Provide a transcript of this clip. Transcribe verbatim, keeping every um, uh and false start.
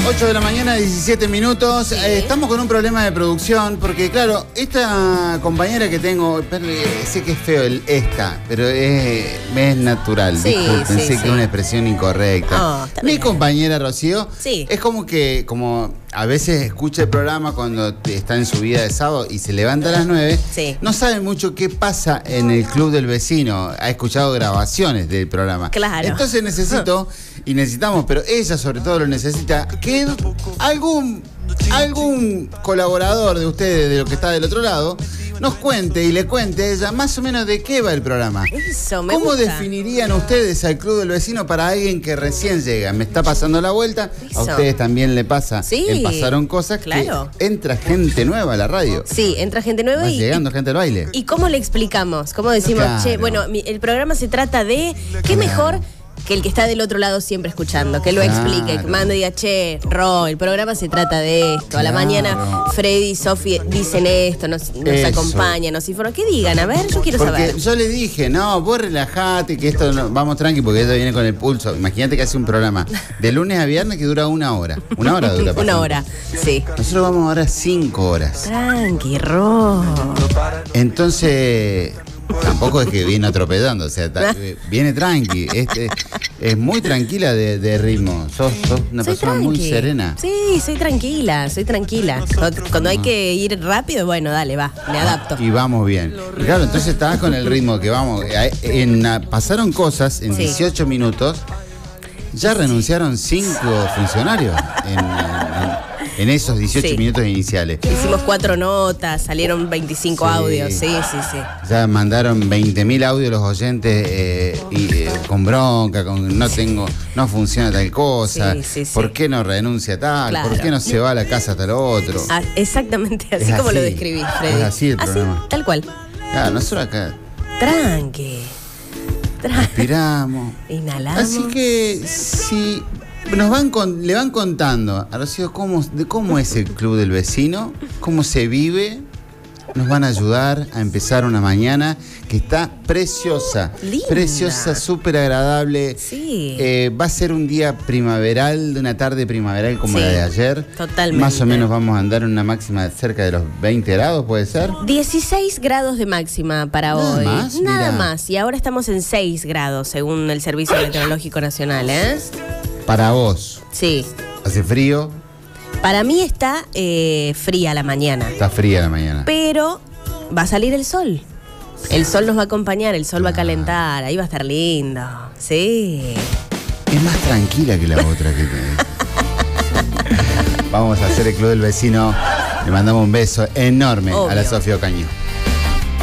ocho de la mañana, diecisiete minutos. Sí. Eh, estamos con un problema de producción porque, claro, esta compañera que tengo, pero, eh, sé que es feo el esta, pero es, es natural. Sí, Disculpen, sí, sé que sí. es una expresión incorrecta. Oh, está Mi bien. compañera Rocío Sí. es como que, como a veces escucha el programa cuando te- está en su vida de sábado y se levanta a las nueve, Sí. no sabe mucho qué pasa en el club del vecino. Ha escuchado grabaciones del programa. Claro. Entonces necesito, y necesitamos, pero ella sobre todo lo necesita, que algún, algún colaborador de ustedes, de lo que está del otro lado, nos cuente y le cuente a ella más o menos de qué va el programa. Eso, me ¿Cómo gusta. definirían ustedes al club del vecino para alguien que recién llega? Me está pasando la vuelta, Eso. a ustedes también le pasa. Sí, en Pasaron Cosas, claro. que entra gente nueva a la radio. Sí, entra gente nueva Va y, llegando gente al baile. y ¿cómo le explicamos? ¿Cómo decimos, Claro. che, bueno, mi- el programa se trata de qué mejor que el que está del otro lado siempre escuchando, que lo Claro. explique, que mande y diga, che, Ro, el programa se trata de esto. A la Claro. mañana Freddy y Sofi dicen esto, nos, nos Eso. acompañan, nos informan. ¿Qué digan? A ver, yo quiero Porque saber. yo le dije, no, vos relajate, que esto no- vamos tranqui, porque ella viene con el pulso. Imagínate que hace un programa de lunes a viernes que dura una hora. Una hora dura. Una Pasando. hora, sí. Nosotros vamos ahora cinco horas. Tranqui, Ro. Entonces, tampoco es que viene atropellando, o sea, ta- eh, viene tranqui. Este, es muy tranquila de, de ritmo. Sos, sos una Soy persona muy tranqui. serena. Sí, soy tranquila, soy tranquila. Cuando, cuando hay que ir rápido, bueno, dale, va, me adapto. Y vamos bien. Y claro, entonces estaba con el ritmo que vamos. eh, En, ah, pasaron cosas en Sí. dieciocho minutos. Ya renunciaron cinco funcionarios en, en- en esos dieciocho Sí. minutos iniciales. Hicimos cuatro notas, salieron veinticinco Sí. audios, sí, sí, sí. Ya mandaron veinte mil audios los oyentes eh, y, eh, con bronca, con no tengo, no funciona tal cosa, Sí, sí, sí. ¿por qué no renuncia tal? Claro. ¿Por qué no se va a la casa tal otro? Ah, exactamente así Es como así. lo describí, Freddy. Es así el programa. tal cual. Claro, nosotros acá Tranqui. Tranqui. respiramos. Inhalamos. Así que si nos van con, le van contando a Rocío cómo, de cómo es el club del vecino, cómo se vive, nos van a ayudar a empezar una mañana que está preciosa. Linda. Preciosa, súper agradable. Sí. Eh, va a ser un día primaveral, de una tarde primaveral como Sí, la de ayer. totalmente. Más o menos vamos a andar en una máxima de cerca de los veinte grados, ¿puede ser? dieciséis grados de máxima para Nada hoy. más, Nada mirá. más. Y ahora estamos en seis grados, según el Servicio Meteorológico Nacional, ¿eh? Para vos, Sí. hace frío, Para mí está eh, fría la mañana. está fría la mañana. Pero va a salir el sol. El sol nos va a acompañar, el sol va a calentar, ahí va a estar lindo. Sí. Es más tranquila que la otra que te... Vamos a hacer el club del vecino. Le mandamos un beso enorme a la Obvio. Sofía Ocaño.